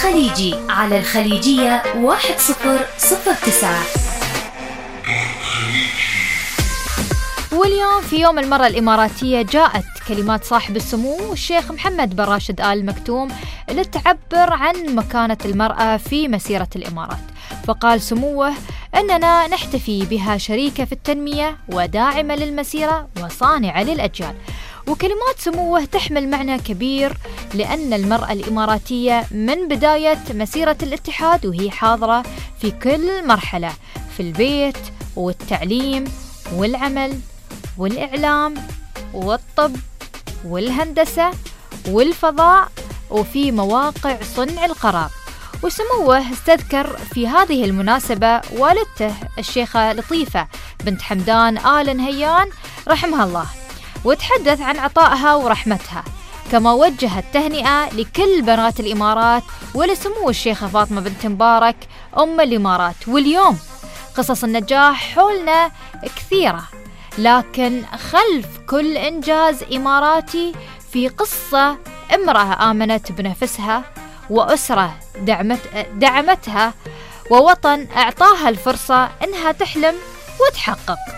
الخليجي على الخليجية 1009. واليوم في يوم المرأة الإماراتية جاءت كلمات صاحب السمو الشيخ محمد بن راشد آل مكتوم لتعبر عن مكانة المرأة في مسيرة الإمارات. فقال سموه أننا نحتفي بها شريكة في التنمية وداعمة للمسيرة وصانعة للأجيال. وكلمات سموه تحمل معنى كبير، لأن المرأة الإماراتية من بداية مسيرة الاتحاد وهي حاضرة في كل مرحلة، في البيت والتعليم والعمل والإعلام والطب والهندسة والفضاء وفي مواقع صنع القرار. وسموه استذكر في هذه المناسبة والدته الشيخة لطيفة بنت حمدان آل نهيان رحمها الله، وتحدث عن عطائها ورحمتها، كما وجه التهنئة لكل بنات الإمارات ولسمو الشيخة فاطمة بنت مبارك أم الإمارات. واليوم قصص النجاح حولنا كثيرة، لكن خلف كل إنجاز إماراتي في قصة امرأة آمنت بنفسها، وأسرة دعمتها، ووطن أعطاها الفرصة إنها تحلم وتحقق.